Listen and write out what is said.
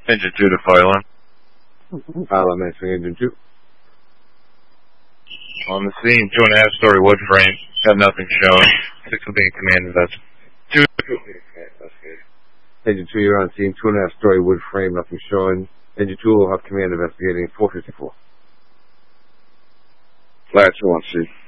Engine 2 to Phylum. Phylum answering Engine 2. On the scene, 2.5-story wood frame. Got nothing shown. 6 will be in command investigation. 2. Engine 2, you're on scene. 2.5-story wood frame, nothing showing. Engine 2 will have command investigating 454. Flat 2 on scene.